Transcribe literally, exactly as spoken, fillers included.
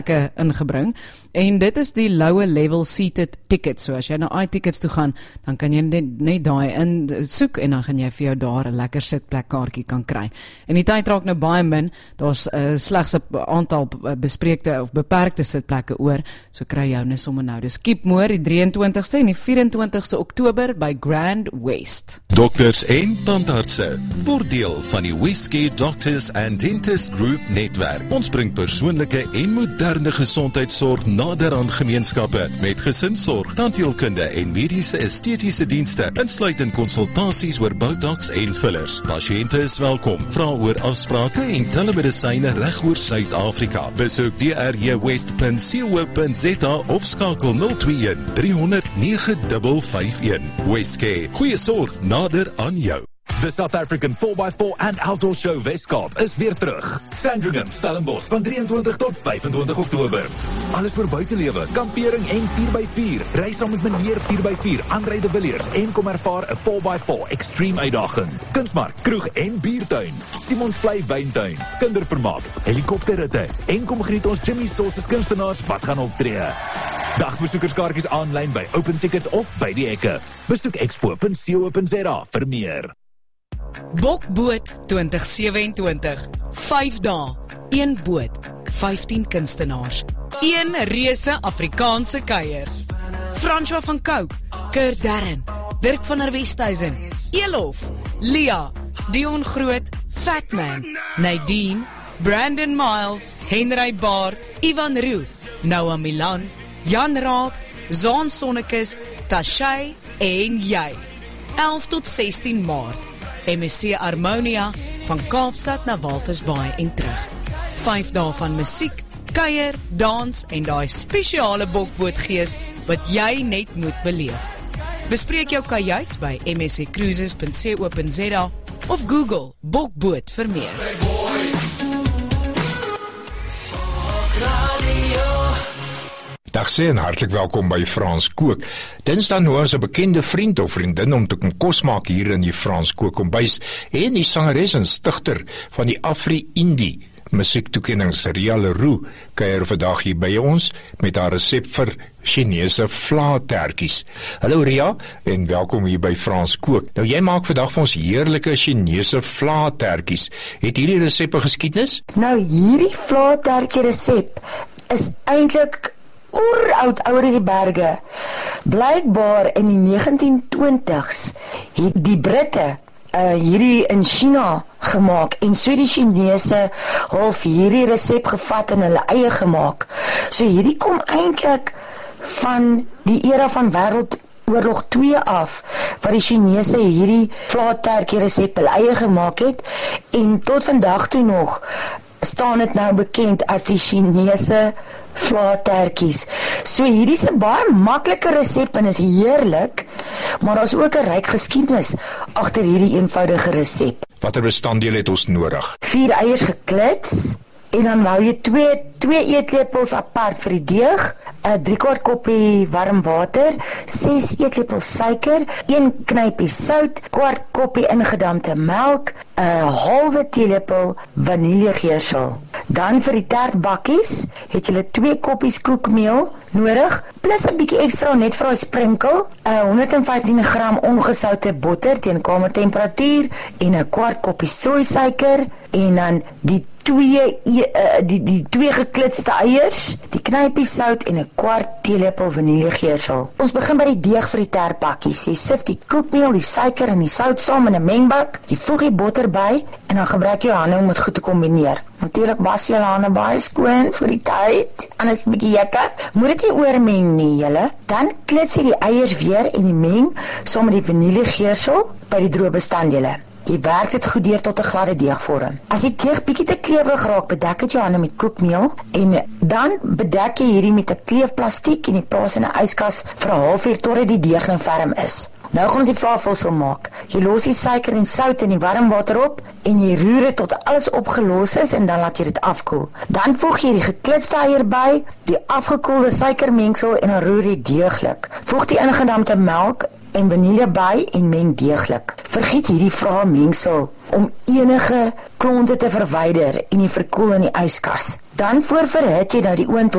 ingebring, en dit is die lower level seated tickets. So as jy na iTickets toe gaan, dan kan jy net, net daai in soek en dan gaan jy vir jou daar 'n lekker sitplekkaartjie kan kry. En die tyd raak nou baie min, daar's uh, slegs 'n aantal bespreekte of beperkte sitplekke oor, so kry jou net sommer nou. Dis Keepmoor die drieëntwintigste en die vyf-en-twintigste Oktober by Grand West. Dokters en tandartse word deel van die Westgate Doctors and Dentists Group netwerk. Ons bring persoonlike en moderne gesondheidsorg nader aan gemeenskappe met gesinsorg, tandheelkunde en mediese estetiese dienste, insluitend konsultasies oor botox en fillers. Pasiënte is welkom. Vra oor afsprake en telemedisyne reg oor Suid-Afrika. Besoek d r j west punt co punt z a of skakel nul twee een drie honderd nege vyf vyf een. Westgate, goeie sorg nader aan jou. The South African four by four and Outdoor Show Wes-Kaap is weer terug. Sandringham, Stellenbosch van drieëntwintig tot vyf-en-twintig Oktober. Alles vir buitelewe, kampering en vier by vier. Reis saam met meneer vier by vier, André de Villiers en kom ervaar 'n four by four extreme uitdaging. Kunsmark, kroeg en biertuin. Simons Vlei wyntuin, kindervermaak, helikopterritte en kom geniet ons Jimmy Sauce's kunstenaars wat gaan optree. Dagbesoekerskaartjies aanlyn by Open Tickets of by die hekke. Besoek expo punt co punt za vir meer. Bokboot twintig sewentwintig, vyf dae, een boot, vyftien kunstenaars, een reuse Afrikaanse kuier. François van Cooke, Kurt Darren, Dirk van der Westhuizen, Elof, Lia, Dion Groot, Fatman, Nadine, Brandon Miles, Henry Baard, Ivan Roo, Noah Milan, Jan Raab, Zaan Sonnekes, Tashay en jy. elf tot sestien Maart. M S C Harmonia van Kaapstad na Walvisbaai en terug. Vyf dae van musiek, kuier, dans en daai spesiale bokbootgees wat jy net moet beleef. Bespreek jou kajuit by m s c cruises punt co punt za of Google bokboot vir meer. Dag sê en hartlik welkom by Frans Kook. Dinsdag nou ons 'n bekende vriend of vriendin om te kom kos maak hier in die Frans Kook kombuis en die sangeres en stigter van die Afri-Indie musiektoekennings Ria Leroux kuier vandag hier by ons met haar resep vir Chinese vlaatertjies. Hallo Ria en welkom hier by Frans Kook. Nou jy maak vandag vir ons heerlike Chinese vlaatertjies. Het hierdie resep 'n geskiedenis? Nou hierdie vlaatertjie resep is eintlik oeroud ouer as die berge. Blykbaar in die negentien twintigs het die Britte uh, hierdie in China gemaak en so die Chinese half hierdie resep gevat en hulle eie gemaak. So hierdie kom eintlik van die era van Wêreldoorlog twee af, waar die Chinese hierdie vlaatertjie resep hulle eie gemaak het en tot vandag toe nog staan dit nou bekend as die Chinese vlaatertjies. So hierdie is 'n baie maklike resep en is heerlik, maar daar's ook 'n ryk geskiedenis agter hierdie eenvoudige resep. Watter bestanddele het ons nodig? Vier eiers geklits en dan hou jy twee twee eetlepels apart vir die deeg, 'n drie kwart koppie warm water, ses eetlepels suiker, een knypie sout, kwart koppie ingedampte melk, 'n halwe teelepel vaniljegeursel. Dan vir die tertbakkies het jy twee koppies koekmeel nodig, plus 'n bietjie ekstra net vir daai sprinkel, honderd en vyftien gram ongesoute botter teen kamertemperatuur en 'n kwart koppie strooisuiker en dan die twee uh, die die twee geklitste eiers, die knypie sout en 'n kwart teelepel vaniljegeursel. Ons begin by die deeg vir die tertbakkies. Jy sif die koekmeel, die suiker en die sout saam in 'n mengbak. Jy voeg die botter by en dan gebruik jy jou hande om dit goed te kombineer. Natuurlik was jy jou hande baie skoon vir die tyd. Anders 'n bietjie jekker. Moet dit nie oormeng nie, julle. Dan klits jy die eiers weer en die meng saam met die vaniljegeursel by die droë bestanddele. Jy werk dit goed deur tot 'n gladde deeg vorm. As die deeg bietjie te klewerig raak, bedek dit jou hande met koekmeel en dan bedek jy hierdie met 'n kleefplastiek en jy plaas in 'n yskas vir 'n halfuur totdat die deeg nou ferm is. Nou gaan ons die vlaaivulsel maak. Jy los die suiker en sout in die warm water op en jy roer dit tot alles opgelos is en dan laat jy dit afkoel. Dan voeg jy die geklitste eier by, die afgekoelde suikermengsel en dan roer jy deeglik. Voeg die ingedampte melk en vanille by en meng deeglik. Vergiet hierdie vraemengsel om enige klonte te verwyder en die verkoel in die yskas. Dan voorverhit jy nou die oond